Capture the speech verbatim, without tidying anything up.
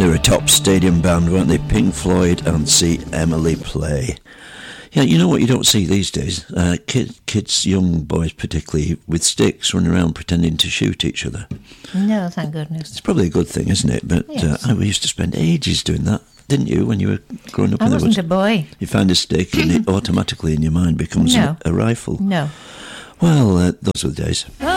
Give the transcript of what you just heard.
They're a top stadium band, weren't they? Pink Floyd, and See Emily Play. Yeah, you know what you don't see these days? Uh, kid, kids, young boys particularly, with sticks running around pretending to shoot each other. No, thank goodness. It's probably a good thing, isn't it? But yes. uh, I used to spend ages doing that, didn't you, when you were growing up I in the wasn't woods? a boy. You find a stick and it automatically in your mind becomes No. a, a rifle. No. Well, uh, those were the days.